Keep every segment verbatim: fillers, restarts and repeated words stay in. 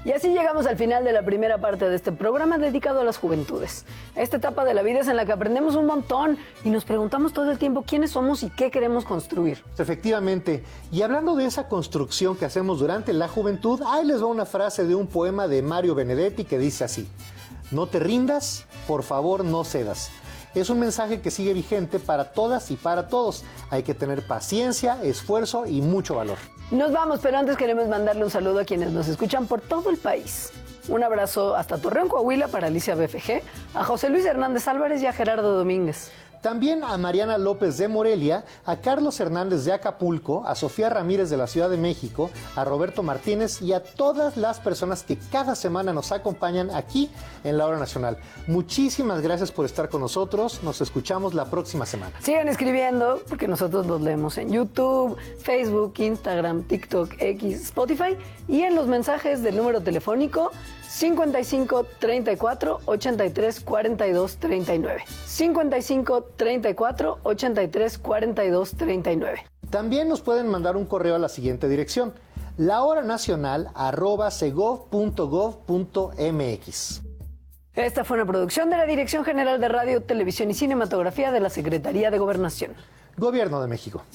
Y así llegamos al final de la primera parte de este programa dedicado a las juventudes. Esta etapa de la vida es en la que aprendemos un montón y nos preguntamos todo el tiempo quiénes somos y qué queremos construir. Efectivamente. Y hablando de esa construcción que hacemos durante la juventud, ahí les va una frase de un poema de Mario Benedetti que dice así: no te rindas, por favor no cedas. Es un mensaje que sigue vigente para todas y para todos. Hay que tener paciencia, esfuerzo y mucho valor. Nos vamos, pero antes queremos mandarle un saludo a quienes nos escuchan por todo el país. Un abrazo hasta Torreón, Coahuila, para Alicia B F G, a José Luis Hernández Álvarez y a Gerardo Domínguez. También a Mariana López de Morelia, a Carlos Hernández de Acapulco, a Sofía Ramírez de la Ciudad de México, a Roberto Martínez y a todas las personas que cada semana nos acompañan aquí en La Hora Nacional. Muchísimas gracias por estar con nosotros. Nos escuchamos la próxima semana. Sigan escribiendo, porque nosotros los leemos en YouTube, Facebook, Instagram, TikTok, X, Spotify y en los mensajes del número telefónico cincuenta y cinco, treinta y cuatro, ochenta y tres, cuarenta y dos, treinta y nueve. cincuenta y cinco, treinta y cuatro, ochenta y tres, cuarenta y dos, treinta y nueve. También nos pueden mandar un correo a la siguiente dirección: lahoranacional arroba segov punto gov punto mx. Esta fue una producción de la Dirección General de Radio, Televisión y Cinematografía de la Secretaría de Gobernación. Gobierno de México.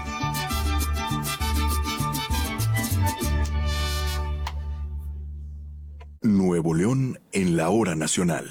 Nuevo León en la Hora Nacional.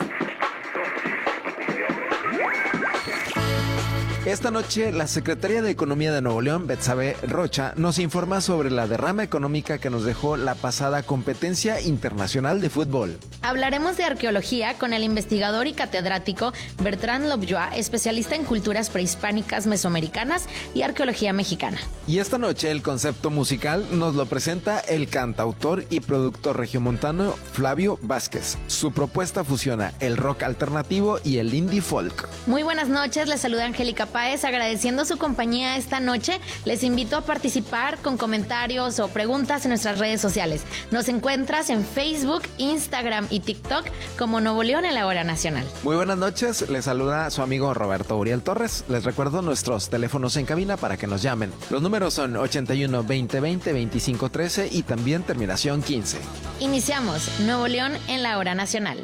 Esta noche, la Secretaría de Economía de Nuevo León, Betsabe Rocha, nos informa sobre la derrama económica que nos dejó la pasada competencia internacional de fútbol. Hablaremos de arqueología con el investigador y catedrático Bertrand Lobjoa, especialista en culturas prehispánicas mesoamericanas y arqueología mexicana. Y esta noche, el concepto musical nos lo presenta el cantautor y productor regiomontano Flavio Vázquez. Su propuesta fusiona el rock alternativo y el indie folk. Muy buenas noches, les saluda Angélica Páez, agradeciendo su compañía esta noche. Les invito a participar con comentarios o preguntas en nuestras redes sociales. Nos encuentras en Facebook, Instagram y TikTok como Nuevo León en la Hora Nacional. Muy buenas noches, les saluda su amigo Roberto Uriel Torres. Les recuerdo nuestros teléfonos en cabina para que nos llamen. Los números son ochenta y uno, veinte, veinte, veinticinco, trece y también terminación quince. Iniciamos Nuevo León en la Hora Nacional.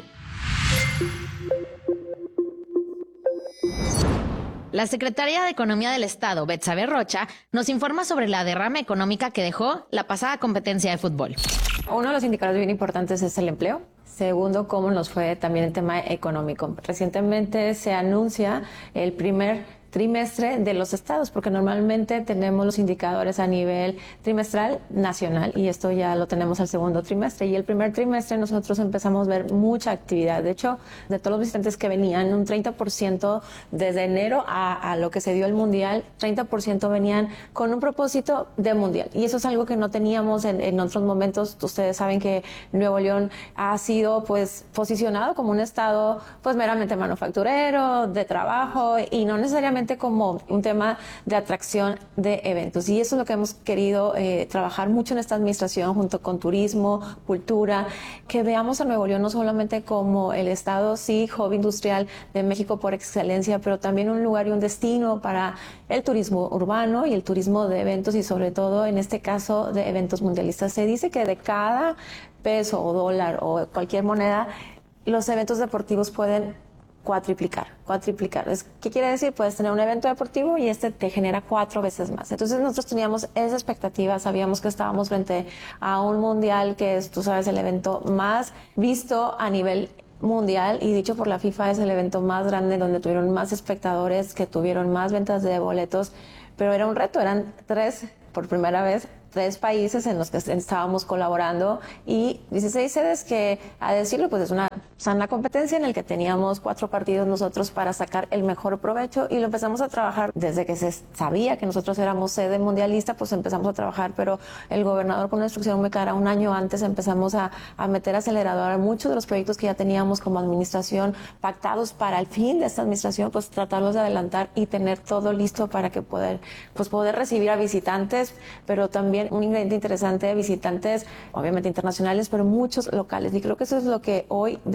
La secretaria de Economía del Estado, Betsabe Rocha, nos informa sobre la derrama económica que dejó la pasada competencia de fútbol. Uno de los indicadores bien importantes es el empleo. Segundo, cómo nos fue también el tema económico. Recientemente se anuncia el primer trimestre de los estados, porque normalmente tenemos los indicadores a nivel trimestral nacional y esto ya lo tenemos al segundo trimestre. Y el primer trimestre nosotros empezamos a ver mucha actividad. De hecho, de todos los visitantes que venían, un treinta por ciento desde enero a, a lo que se dio el Mundial, treinta por ciento venían con un propósito de Mundial. Y eso es algo que no teníamos en, en otros momentos. Ustedes saben que Nuevo León ha sido pues posicionado como un estado pues meramente manufacturero, de trabajo y no necesariamente como un tema de atracción de eventos. Y eso es lo que hemos querido eh, trabajar mucho en esta administración junto con turismo, cultura, que veamos a Nuevo León no solamente como el estado, sí, hub industrial de México por excelencia, pero también un lugar y un destino para el turismo urbano y el turismo de eventos y sobre todo en este caso de eventos mundialistas. Se dice que de cada peso o dólar o cualquier moneda, los eventos deportivos pueden cuatriplicar, cuatriplicar. ¿Qué quiere decir? Puedes tener un evento deportivo y este te genera cuatro veces más. Entonces nosotros teníamos esa expectativa, sabíamos que estábamos frente a un mundial que es, tú sabes, el evento más visto a nivel mundial y dicho por la FIFA es el evento más grande donde tuvieron más espectadores, que tuvieron más ventas de boletos, pero era un reto, eran tres, por primera vez, tres países en los que estábamos colaborando y dieciséis sedes que, a decirlo, pues es una sana competencia en el que teníamos cuatro partidos nosotros para sacar el mejor provecho y lo empezamos a trabajar desde que se sabía que nosotros éramos sede mundialista, pues empezamos a trabajar, pero el gobernador con una instrucción muy clara, un año antes empezamos a, a meter acelerador a muchos de los proyectos que ya teníamos como administración pactados para el fin de esta administración, pues tratarlos de adelantar y tener todo listo para que poder, pues poder recibir a visitantes, pero también un ingrediente interesante de visitantes, obviamente internacionales, pero muchos locales. Y creo que eso es lo que hoy deja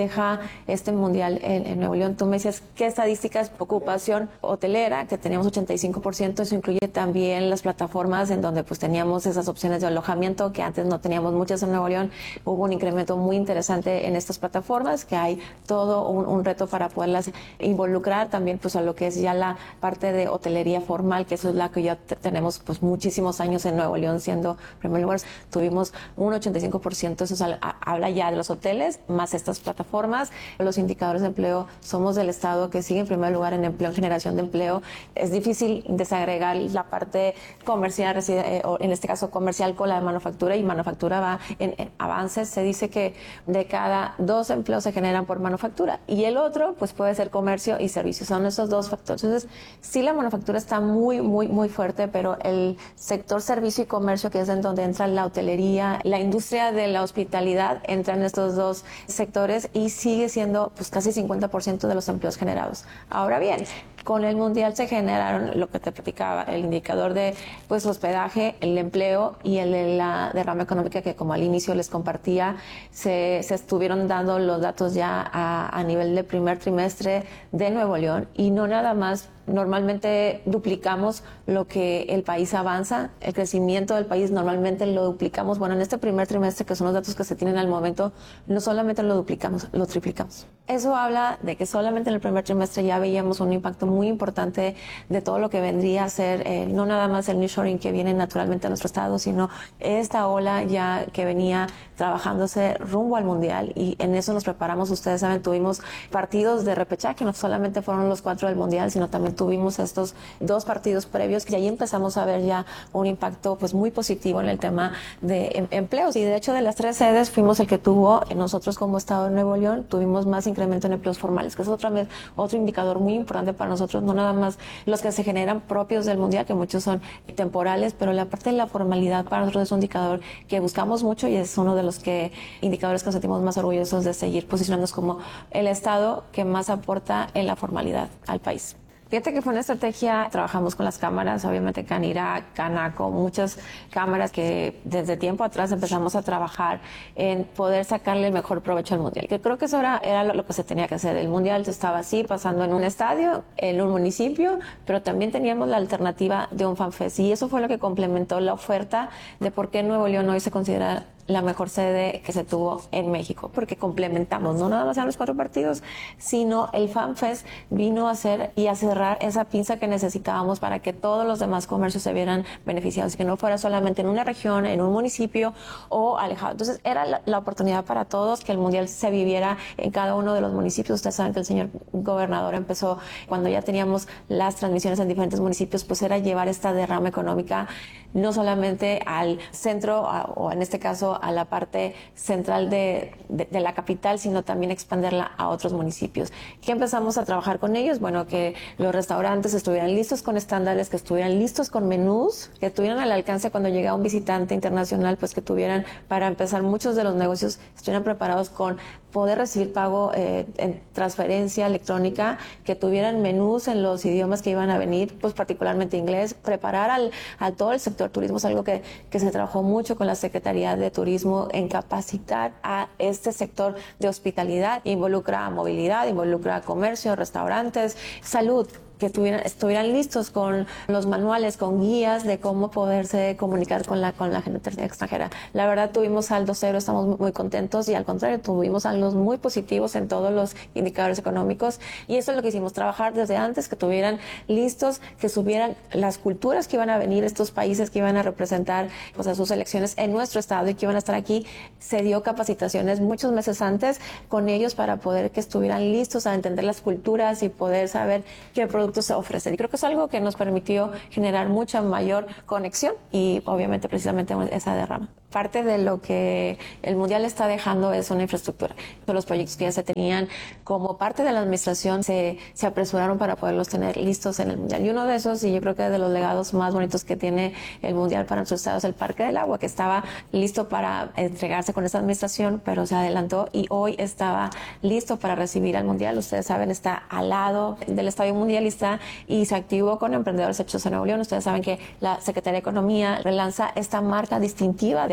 deja este mundial en, en Nuevo León? Tú me decías, ¿qué estadísticas? Ocupación hotelera, que teníamos ochenta y cinco por ciento, eso incluye también las plataformas en donde pues teníamos esas opciones de alojamiento que antes no teníamos muchas en Nuevo León. Hubo un incremento muy interesante en estas plataformas, que hay todo un, un reto para poderlas involucrar también pues a lo que es ya la parte de hotelería formal, que eso es la que ya tenemos pues muchísimos años en Nuevo León siendo primer lugar. Tuvimos un ochenta y cinco por ciento, eso es, a, habla ya de los hoteles, más estas plataformas. Los indicadores de empleo, somos del estado que sigue en primer lugar en empleo, en generación de empleo. Es difícil desagregar la parte comercial, eh, o en este caso comercial, con la de manufactura, y manufactura va en, en avances. Se dice que de cada dos empleos se generan por manufactura, y el otro pues puede ser comercio y servicios. Son esos dos factores. Entonces, sí, la manufactura está muy, muy, muy fuerte, pero el sector servicio y comercio, que es en donde entra la hotelería, la industria de la hospitalidad, entra en estos dos sectores y sigue siendo pues casi cincuenta por ciento de los empleos generados. Ahora bien, con el mundial se generaron lo que te platicaba, el indicador de pues hospedaje, el empleo y el de la derrama económica, que como al inicio les compartía, se, se estuvieron dando los datos ya a, a nivel de primer trimestre de Nuevo León, y no nada más. Normalmente duplicamos lo que el país avanza, el crecimiento del país normalmente lo duplicamos. Bueno, en este primer trimestre, que son los datos que se tienen al momento, no solamente lo duplicamos, lo triplicamos. Eso habla de que solamente en el primer trimestre ya veíamos un impacto muy importante de todo lo que vendría a ser, eh, no nada más el nearshoring que viene naturalmente a nuestro estado, sino esta ola ya que venía trabajándose rumbo al mundial, y en eso nos preparamos. Ustedes saben, tuvimos partidos de repechaje, no solamente fueron los cuatro del mundial, sino también tuvimos estos dos partidos previos, y ahí empezamos a ver ya un impacto pues muy positivo en el tema de em empleos. Y de hecho, de las tres sedes fuimos el que tuvo, nosotros como estado de Nuevo León, tuvimos más incremento en empleos formales, que es otra vez otro indicador muy importante para nosotros, no nada más los que se generan propios del mundial, que muchos son temporales, pero la parte de la formalidad para nosotros es un indicador que buscamos mucho, y es uno de los que indicadores que nos sentimos más orgullosos de seguir posicionándonos como el estado que más aporta en la formalidad al país. Fíjate que fue una estrategia, trabajamos con las cámaras, obviamente Canira, Canaco, muchas cámaras que desde tiempo atrás empezamos a trabajar en poder sacarle el mejor provecho al mundial, que creo que eso era, era lo, lo que se tenía que hacer. El mundial estaba así, pasando en un estadio, en un municipio, pero también teníamos la alternativa de un FanFest, y eso fue lo que complementó la oferta de por qué Nuevo León hoy se considera la mejor sede que se tuvo en México, porque complementamos, no nada más eran los cuatro partidos, sino el FanFest vino a hacer y a cerrar esa pinza que necesitábamos para que todos los demás comercios se vieran beneficiados, que no fuera solamente en una región, en un municipio o alejado. Entonces era la, la oportunidad para todos que el mundial se viviera en cada uno de los municipios. Ustedes saben que el señor gobernador empezó, cuando ya teníamos las transmisiones en diferentes municipios, pues era llevar esta derrama económica no solamente al centro, a, o en este caso a la parte central de, de, de la capital, sino también expandirla a otros municipios. ¿Qué empezamos a trabajar con ellos? Bueno, que los restaurantes estuvieran listos con estándares, que estuvieran listos con menús, que tuvieran al alcance cuando llegaba un visitante internacional, pues que tuvieran, para empezar, muchos de los negocios estuvieran preparados con poder recibir pago eh, en transferencia electrónica, que tuvieran menús en los idiomas que iban a venir, pues particularmente inglés, preparar al, a todo el sector turismo. Es algo que, que se trabajó mucho con la Secretaría de Turismo en capacitar a este sector de hospitalidad. Involucra movilidad, involucra comercio, restaurantes, salud, que estuvieran, estuvieran listos con los manuales, con guías de cómo poderse comunicar con la, con la gente extranjera. La verdad, tuvimos saldo cero, estamos muy contentos, y al contrario, tuvimos saldos muy positivos en todos los indicadores económicos, y eso es lo que hicimos, trabajar desde antes, que tuvieran listos, que subieran las culturas que iban a venir, estos países que iban a representar pues, a sus elecciones en nuestro estado y que iban a estar aquí. Se dio capacitaciones muchos meses antes con ellos para poder que estuvieran listos a entender las culturas y poder saber qué productos se ofrecen. Y creo que es algo que nos permitió generar mucha mayor conexión y obviamente precisamente esa derrama. Parte de lo que el mundial está dejando es una infraestructura. Los proyectos que ya se tenían como parte de la administración se, se apresuraron para poderlos tener listos en el mundial. Y uno de esos, y yo creo que de los legados más bonitos que tiene el mundial para nuestro estado, es el Parque del Agua, que estaba listo para entregarse con esta administración, pero se adelantó y hoy estaba listo para recibir al mundial. Ustedes saben, está al lado del Estadio Mundialista y se activó con Emprendedores Hechos en Nuevo León. Ustedes saben que la Secretaría de Economía relanza esta marca distintiva de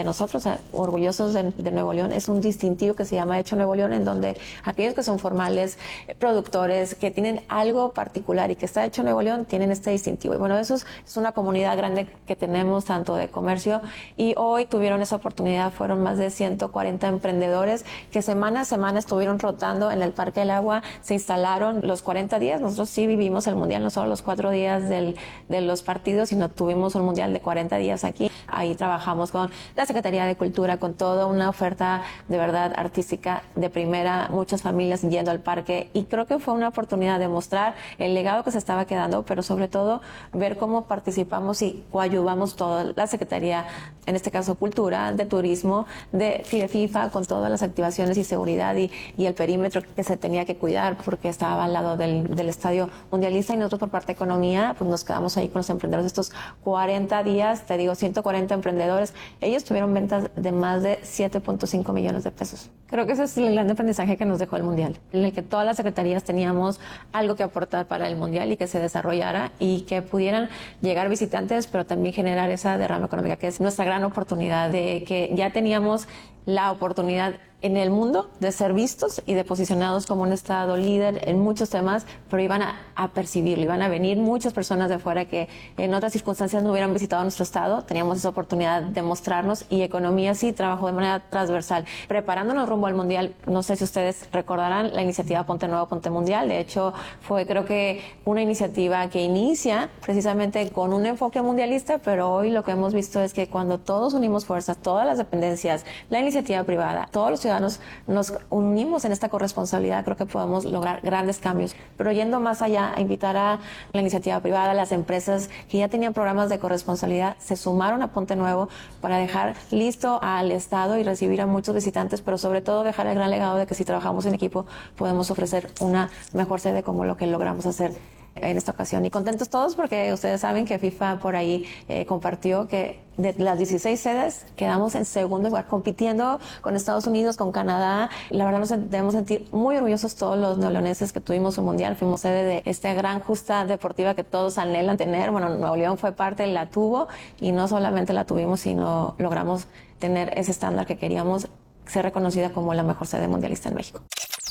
nosotros, eh, orgullosos de, de Nuevo León, es un distintivo que se llama Hecho Nuevo León, en donde aquellos que son formales, eh, productores, que tienen algo particular y que está hecho en Nuevo León, tienen este distintivo. Y bueno, eso es, es una comunidad grande que tenemos, tanto de comercio, y hoy tuvieron esa oportunidad, fueron más de ciento cuarenta emprendedores que semana a semana estuvieron rotando en el Parque del Agua, se instalaron los cuarenta días, nosotros sí vivimos el Mundial, no solo los cuatro días del, de los partidos, sino tuvimos un Mundial de cuarenta días aquí. Ahí trabajamos con la Secretaría de Cultura, con toda una oferta de verdad artística de primera, muchas familias yendo al parque, y creo que fue una oportunidad de mostrar el legado que se estaba quedando, pero sobre todo ver cómo participamos y coadyuvamos toda la Secretaría, en este caso Cultura, de Turismo, de FIFA, con todas las activaciones y seguridad y, y el perímetro que se tenía que cuidar porque estaba al lado del, del Estadio Mundialista, y nosotros por parte de Economía pues nos quedamos ahí con los emprendedores estos cuarenta días, te digo, ciento cuarenta emprendedores, ellos tuvieron ventas de más de siete punto cinco millones de pesos. Creo que ese es el gran aprendizaje que nos dejó el Mundial, en el que todas las secretarías teníamos algo que aportar para el Mundial y que se desarrollara y que pudieran llegar visitantes, pero también generar esa derrama económica, que es nuestra gran oportunidad, de que ya teníamos la oportunidad en el mundo de ser vistos y de posicionados como un estado líder en muchos temas, pero iban a, a percibirlo, iban a venir muchas personas de fuera que en otras circunstancias no hubieran visitado nuestro estado. Teníamos esa oportunidad de mostrarnos, y Economía sí trabajó de manera transversal, preparándonos rumbo al Mundial. No sé si ustedes recordarán la iniciativa Ponte Nuevo, Ponte Mundial. De hecho, fue creo que una iniciativa que inicia precisamente con un enfoque mundialista, pero hoy lo que hemos visto es que cuando todos unimos fuerzas, todas las dependencias, la iniciativa privada, todos los ciudadanos nos unimos en esta corresponsabilidad, creo que podemos lograr grandes cambios. Pero yendo más allá, a invitar a la iniciativa privada, las empresas que ya tenían programas de corresponsabilidad, se sumaron a Ponte Nuevo para dejar listo al Estado y recibir a muchos visitantes, pero sobre todo dejar el gran legado de que si trabajamos en equipo podemos ofrecer una mejor sede, como lo que logramos hacer en esta ocasión. Y contentos todos porque ustedes saben que FIFA por ahí eh, compartió que de las dieciséis sedes quedamos en segundo lugar, compitiendo con Estados Unidos, con Canadá. La verdad nos debemos sentir muy orgullosos todos los neoleoneses que tuvimos un Mundial. Fuimos sede de esta gran justa deportiva que todos anhelan tener. Bueno, Nuevo León fue parte, la tuvo, y no solamente la tuvimos, sino logramos tener ese estándar que queríamos, ser reconocida como la mejor sede mundialista en México.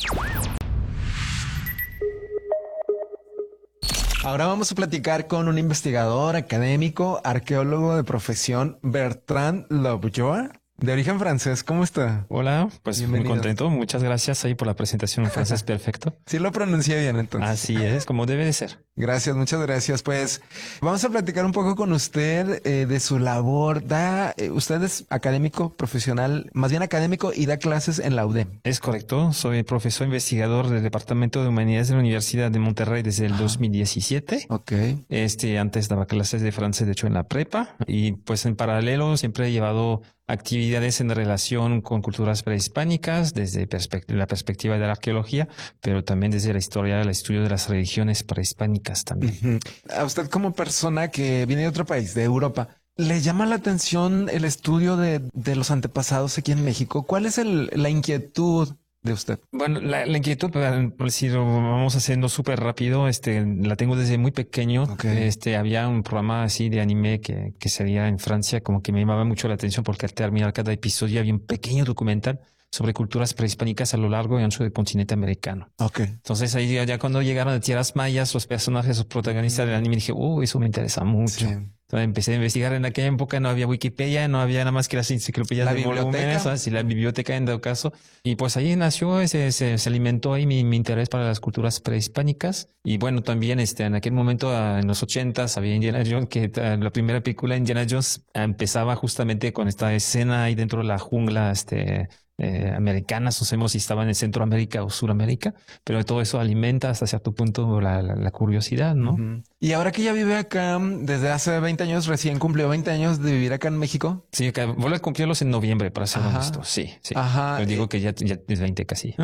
Ahora vamos a platicar con un investigador, académico, arqueólogo de profesión, Bertrand Lovejoy, de origen francés. ¿Cómo está? Hola, pues Bienvenido. Muy contento. Muchas gracias ahí por la presentación en francés perfecto. Sí lo pronuncié bien entonces. Así es, como debe de ser. Gracias, muchas gracias. Pues vamos a platicar un poco con usted eh, de su labor. Da, eh, usted es académico, profesional, más bien académico, y da clases en la U D E M. Es correcto. Soy profesor investigador del Departamento de Humanidades de la Universidad de Monterrey desde el dos mil diecisiete. Ok. Este, antes daba clases de francés, de hecho, en la prepa. Y pues en paralelo siempre he llevado actividades en relación con culturas prehispánicas desde perspect- la perspectiva de la arqueología, pero también desde la historia, el estudio de las religiones prehispánicas también. Uh-huh. A usted como persona que viene de otro país, de Europa, ¿le llama la atención el estudio de, de los antepasados aquí en México? ¿Cuál es el, la inquietud de usted? Bueno, la, la inquietud, si lo vamos haciendo súper rápido, este, la tengo desde muy pequeño. Okay. Este, había un programa así de anime que, que salía en Francia, como que me llamaba mucho la atención porque al terminar cada episodio había un pequeño documental sobre culturas prehispánicas a lo largo y ancho del continente americano. Okay. Entonces ahí ya, ya cuando llegaron a tierras mayas, los personajes, los protagonistas del anime, dije, oh, eso me interesa mucho. Sí. Entonces empecé a investigar. En aquella época no había Wikipedia, no había nada más que las enciclopedias de volúmenes, así la biblioteca en todo caso. Y pues ahí nació, ese, se, se alimentó ahí mi, mi interés para las culturas prehispánicas. Y bueno, también este, en aquel momento, en los ochentas, había Indiana Jones, que la primera película Indiana Jones empezaba justamente con esta escena ahí dentro de la jungla, este, Eh, americanas, no sabemos si estaban en Centroamérica o Suramérica, pero todo eso alimenta hasta cierto punto la, la, la curiosidad, ¿no? Uh-huh. Y ahora que ya vive acá, desde hace veinte años, recién cumplió veinte años de vivir acá en México. Sí, acá, vuelvo a cumplirlos en noviembre, para ser Ajá. honesto. Sí, sí. Ajá. Yo digo que ya, ya es veinte casi.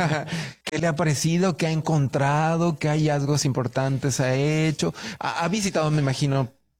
¿Qué le ha parecido? ¿Qué ha encontrado? ¿Qué hallazgos importantes ha hecho? Ha, ha visitado, me imagino,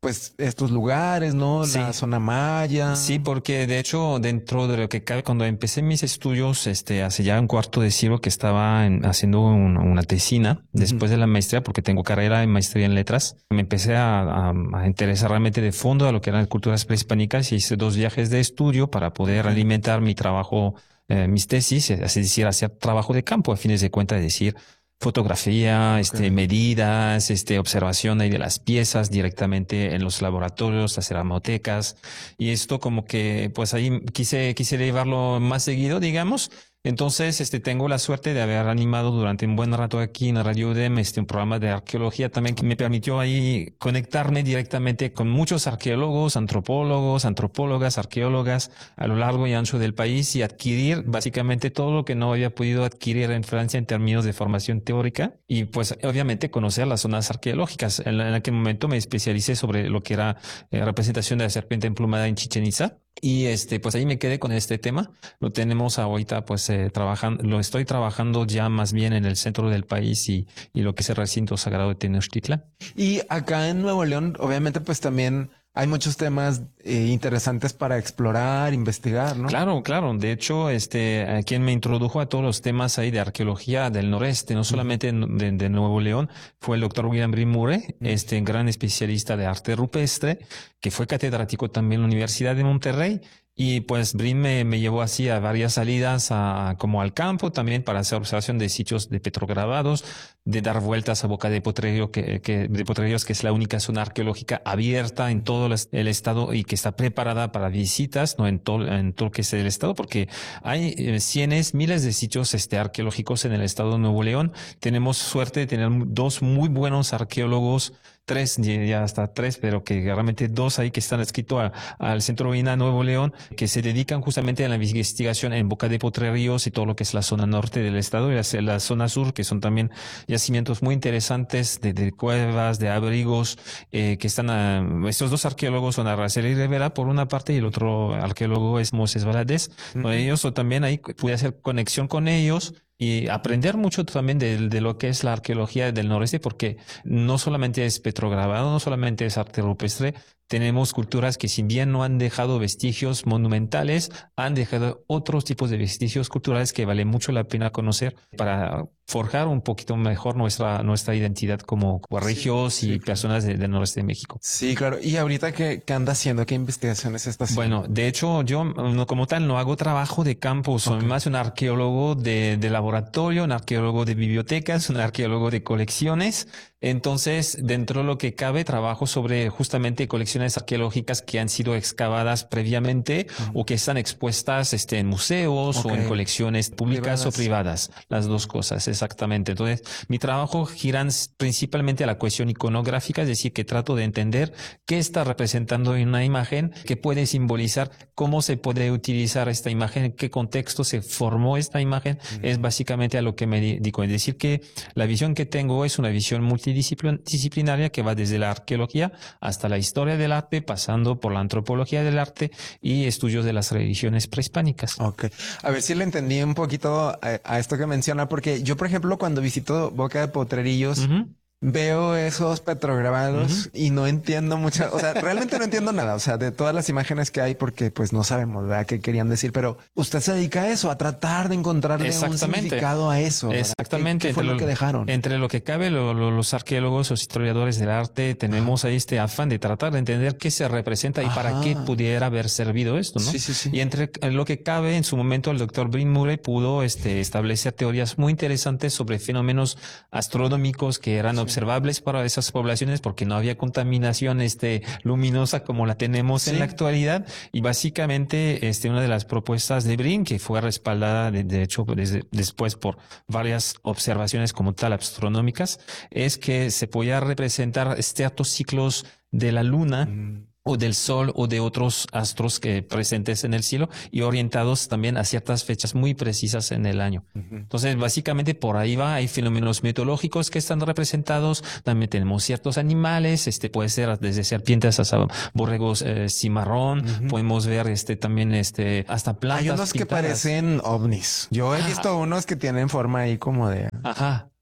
pues estos lugares, ¿no? Sí. La zona maya. Sí, porque de hecho dentro de lo que cabe, cuando empecé mis estudios, este, hace ya un cuarto de siglo que estaba en, haciendo un, una tesina después de la maestría, porque tengo carrera en maestría en letras, me empecé a, a, a interesar realmente de fondo a lo que eran culturas prehispánicas y hice dos viajes de estudio para poder alimentar mi trabajo, eh, mis tesis, es decir, hacer trabajo de campo, a fines de cuentas, es decir, fotografía, okay. este, medidas, este, observación ahí de las piezas directamente en los laboratorios, las ceramotecas. Y esto como que, pues ahí quise, quise llevarlo más seguido, digamos. Entonces, este, tengo la suerte de haber animado durante un buen rato aquí en Radio U D M, este, un programa de arqueología también que me permitió ahí conectarme directamente con muchos arqueólogos, antropólogos, antropólogas, arqueólogas a lo largo y ancho del país y adquirir básicamente todo lo que no había podido adquirir en Francia en términos de formación teórica y pues obviamente conocer las zonas arqueológicas. En, en aquel momento me especialicé sobre lo que era eh, representación de la serpiente emplumada en Chichén Itzá. Y este, pues ahí me quedé con este tema. Lo tenemos ahorita, pues, eh, trabajando, lo estoy trabajando ya más bien en el centro del país y, y lo que es el recinto sagrado de Tenochtitlán. Y acá en Nuevo León, obviamente, pues también hay muchos temas eh, interesantes para explorar, investigar, ¿no? Claro, claro. De hecho, este, a quien me introdujo a todos los temas ahí de arqueología del noreste, no solamente uh-huh. de, de Nuevo León, fue el doctor William Breen Murray, uh-huh. este gran especialista de arte rupestre, que fue catedrático también en la Universidad de Monterrey. Y pues Breen me, me llevó así a varias salidas a, como al campo también para hacer observación de sitios de petrograbados, de dar vueltas a Boca de Potrerillos, que, que, de Potrerillos, que es la única zona arqueológica abierta en todo el estado y que está preparada para visitas, no en todo, en todo lo que es el estado, porque hay eh, cientos, miles de sitios este, arqueológicos en el estado de Nuevo León. Tenemos suerte de tener dos muy buenos arqueólogos, tres, ya hasta tres, pero que realmente dos ahí que están adscritos al Centro INAH Nuevo León, que se dedican justamente a la investigación en Boca de Potrerillos y todo lo que es la zona norte del estado y la, la zona sur, que son también yacimientos muy interesantes de, de cuevas, de abrigos, eh, que están a, estos dos arqueólogos son Araceli Rivera por una parte y el otro arqueólogo es Moisés Valadez. Uh-huh. Ellos o también ahí pude hacer conexión con ellos y aprender mucho también de, de lo que es la arqueología del noreste, porque no solamente es petrograbado, no solamente es arte rupestre, tenemos culturas que si bien no han dejado vestigios monumentales, han dejado otros tipos de vestigios culturales que vale mucho la pena conocer para forjar un poquito mejor nuestra nuestra identidad como regios sí, sí, y personas de, del noreste de México. Sí, claro. ¿Y ahorita qué, qué anda haciendo? ¿Qué investigaciones está haciendo? Bueno, de hecho yo no, como tal no hago trabajo de campo, soy okay. más un arqueólogo de, de laboratorio, un arqueólogo de bibliotecas, un arqueólogo de colecciones. Entonces, dentro de lo que cabe, trabajo sobre justamente colecciones arqueológicas que han sido excavadas previamente uh-huh. o que están expuestas este, en museos okay. o en colecciones públicas privadas. o privadas. Las dos cosas, exactamente. Entonces, mi trabajo gira principalmente a la cuestión iconográfica, es decir, que trato de entender qué está representando en una imagen, qué puede simbolizar, cómo se puede utilizar esta imagen, en qué contexto se formó esta imagen. Uh-huh. Es básicamente a lo que me dedico. Es decir, que la visión que tengo es una visión multidisciplinaria disciplinaria que va desde la arqueología hasta la historia del arte, pasando por la antropología del arte y estudios de las religiones prehispánicas. Ok. A ver si le entendí un poquito a, a esto que menciona, porque yo, por ejemplo, cuando visito Boca de Potrerillos, uh-huh. veo esos petrograbados uh-huh. y no entiendo mucho, o sea, realmente no entiendo nada, o sea, de todas las imágenes que hay, porque pues no sabemos, ¿verdad?, qué querían decir, pero usted se dedica a eso, a tratar de encontrarle un significado a eso. ¿verdad? Exactamente. ¿Qué, qué fue entre lo que dejaron? Entre lo que cabe, lo, lo, los arqueólogos, los historiadores del arte, tenemos uh-huh. ahí este afán de tratar de entender qué se representa y uh-huh. para qué pudiera haber servido esto, ¿no? Sí, sí, sí. Y entre lo que cabe, en su momento, el doctor Breen Murray pudo este, establecer teorías muy interesantes sobre fenómenos astronómicos que eran sí. observables para esas poblaciones porque no había contaminación este luminosa como la tenemos sí. en la actualidad y básicamente este una de las propuestas de Breen, que fue respaldada de, de hecho desde, después por varias observaciones como tal astronómicas, es que se podía representar ciertos ciclos de la luna mm. o del sol o de otros astros que presentes en el cielo y orientados también a ciertas fechas muy precisas en el año. Uh-huh. Entonces, básicamente por ahí va, hay fenómenos mitológicos que están representados, también tenemos ciertos animales, este puede ser desde serpientes hasta borregos eh, cimarrón, uh-huh. podemos ver este también este hasta plantas. Hay unos pintadas. que parecen ovnis. Yo he visto Ajá. unos que tienen forma ahí como de... Ajá.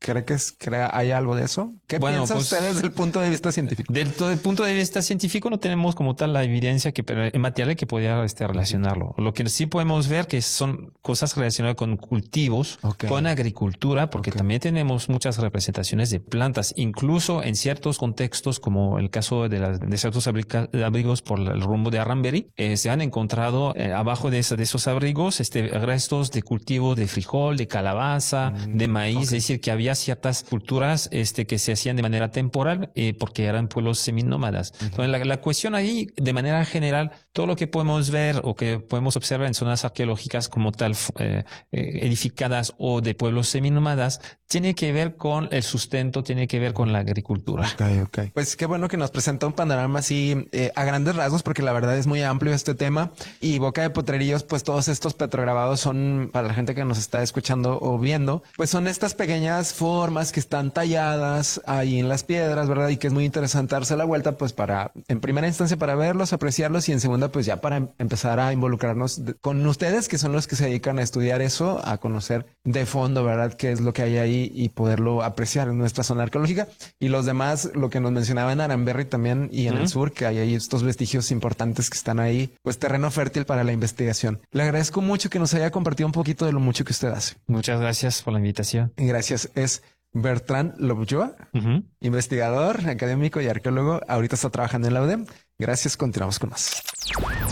¿Cree que es, cree, hay algo de eso? ¿Qué bueno, piensa pues, usted desde el punto de vista científico? Desde el punto de vista científico no tenemos como tal la evidencia que material que podría este, relacionarlo. Lo que sí podemos ver que son cosas relacionadas con cultivos, okay. con agricultura, porque okay. también tenemos muchas representaciones de plantas, incluso en ciertos contextos, como el caso de, la, de ciertos abrigos por el rumbo de Arranberry, eh, se han encontrado eh, abajo de, esa, de esos abrigos este, restos de cultivo de frijol, de calabaza, mm, de maíz, okay. es decir, que había ciertas culturas este, que se hacían de manera temporal eh, porque eran pueblos seminómadas. Uh-huh. Entonces, la, la cuestión ahí, de manera general, todo lo que podemos ver o que podemos observar en zonas arqueológicas como tal eh, edificadas o de pueblos seminómadas, tiene que ver con el sustento, tiene que ver con la agricultura. Okay, okay. Pues qué bueno que nos presenta un panorama así eh, a grandes rasgos, porque la verdad es muy amplio este tema. Y Boca de Potrerillos, pues todos estos petrograbados son, para la gente que nos está escuchando o viendo, pues son estas pequeñas formas que están talladas ahí en las piedras, ¿verdad? Y que es muy interesante darse la vuelta, pues para, en primera instancia, para verlos, apreciarlos, y en segunda, pues ya para empezar a involucrarnos de, con ustedes, que son los que se dedican a estudiar eso, a conocer de fondo, ¿verdad? Qué es lo que hay ahí y poderlo apreciar en nuestra zona arqueológica. Y los demás, lo que nos mencionaba en Arranberry también y en uh-huh. el sur, que hay ahí estos vestigios importantes que están ahí, pues terreno fértil para la investigación. Le agradezco mucho que nos haya compartido un poquito de lo mucho que usted hace. Muchas gracias por la invitación. Y gracias. Es Bertrand Lobjoa, uh-huh. investigador, académico y arqueólogo. Ahorita está trabajando en la U D E M. Gracias. Continuamos con más.